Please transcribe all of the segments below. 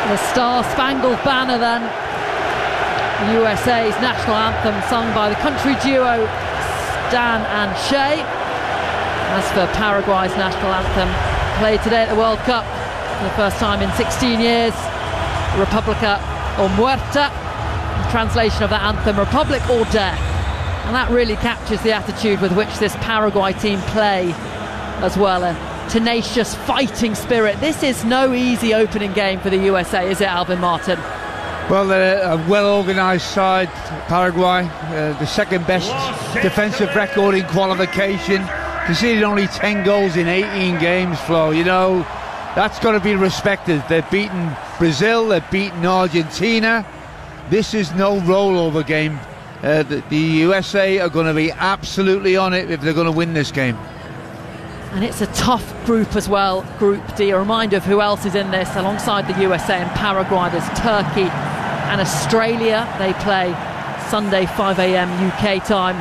The Star-Spangled Banner then, the USA's national anthem, sung by the country duo Stan and Shay. As for Paraguay's national anthem, played today at the World Cup for the first time in 16 years, Republica o Muerta, the translation of that anthem, Republic or Death. And that really captures the attitude with which this Paraguay team play as well. A tenacious fighting spirit. This is no easy opening game for the USA, is it, Alvin Martin? Well, they're a well-organised side, Paraguay. The second best defensive record in qualification. Conceded only 10 goals in 18 games, Flo. You know, that's got to be respected. They've beaten Brazil, they've beaten Argentina. This is no rollover game. The USA are going to be absolutely on it if they're going to win this game. And it's a tough group as well, Group D. A reminder of who else is in this. Alongside the USA and Paraguay, there's Turkey and Australia. They play Sunday 5 a.m. UK time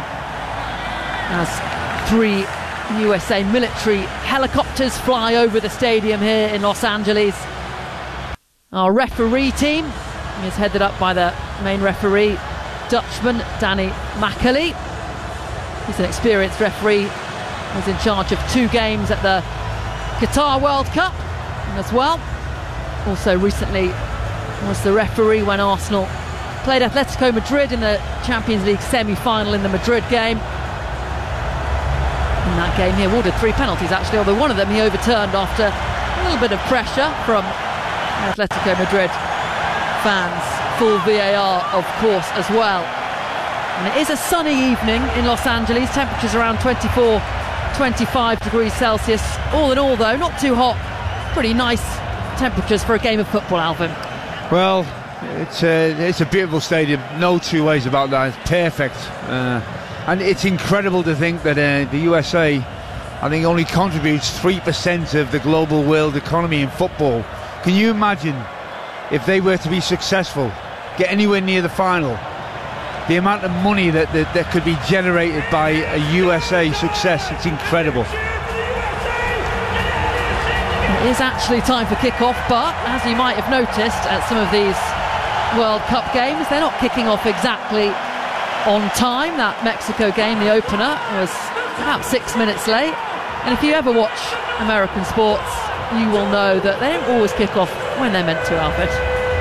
as 3 USA military helicopters fly over the stadium here in Los Angeles. Our referee team is headed up by the main referee, Dutchman Danny Macaulay. He's an experienced referee. Was in charge of 2 games at the Qatar World Cup as well. Also recently was the referee when Arsenal played Atletico Madrid in the Champions League semi-final in the Madrid game. In that game he awarded 3 penalties actually, although one of them he overturned after a little bit of pressure from Atletico Madrid fans. Full VAR of course as well. And it is a sunny evening in Los Angeles, temperatures around 25 degrees Celsius. All in all though, not too hot, pretty nice temperatures for a game of football, Alvin. Well, it's a beautiful stadium, no two ways about that. It's perfect, and it's incredible to think that the USA, I think, only contributes 3% of the global world economy in football. Can you imagine if they were to be successful, get anywhere near the final, the amount of money that could be generated by a USA success? It's incredible. It is actually time for kick-off, but as you might have noticed at some of these World Cup games, they're not kicking off exactly on time. That Mexico game, the opener, was about 6 minutes late. And if you ever watch American sports, you will know that they don't always kick off when they're meant to, Alfred.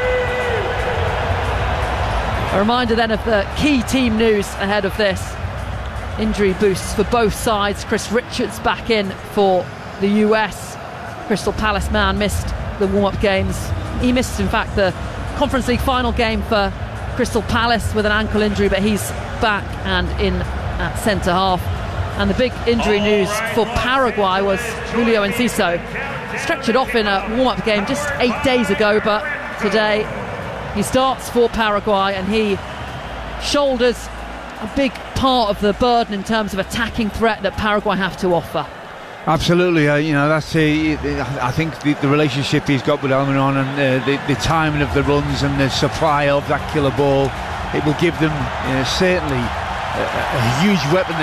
A reminder then of the key team news ahead of this. Injury boosts for both sides. Chris Richards back in for the US. Crystal Palace man missed the warm-up games. He missed, in fact, the Conference League final game for Crystal Palace with an ankle injury, but he's back and in at centre-half. And the big injury news for Paraguay was Julio Enciso. Stretchered off in a warm-up game just 8 days ago, but today he starts for Paraguay and he shoulders a big part of the burden in terms of attacking threat that Paraguay have to offer. Absolutely, you know, that's I think the relationship he's got with Almiron and the timing of the runs and the supply of that killer ball, it will give them certainly a huge weapon.